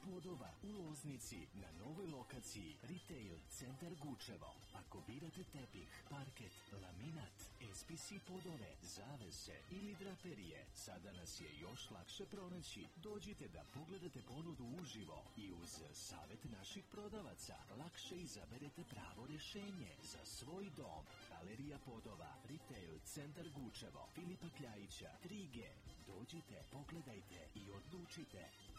podova u Loznici na novoj lokaciji Retail Centar Gučevo. Ako birate tepih, parket, laminat, SPC podove, zavese ili draperije, sada nas je još lakše pronaći. Dođite da pogledate ponudu uživo i uz savjet naših prodavaca lakše izaberete pravo rješenje za svoj dom. Galerija podova, Retail Centar Gučevo, Filipa Kljajića, 3G. Dođite, pogledajte i odlučite.